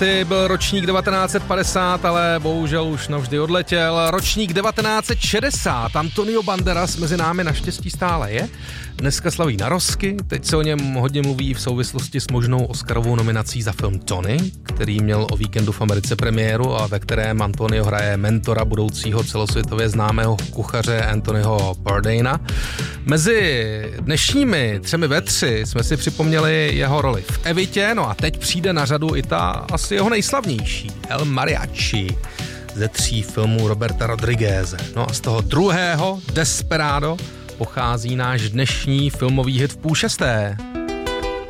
Ty byl ročník 1950, ale bohužel už navždy odletěl. Ročník 1960. Antonio Banderas mezi námi naštěstí stále je. Dneska slaví narozky, teď se o něm hodně mluví v souvislosti s možnou Oscarovou nominací za film Tony, který měl o víkendu v Americe premiéru a ve kterém Antonio hraje mentora budoucího celosvětově známého kuchaře Anthonyho Bourdaina. Mezi dnešními 3 ve 3 jsme si připomněli jeho roli v Evitě, no a teď přijde na řadu i ta asi jeho nejslavnější, El Mariachi, ze 3 filmů Roberta Rodrigueze. No a z toho druhého, Desperado, pochází náš dnešní filmový hit v 5:30.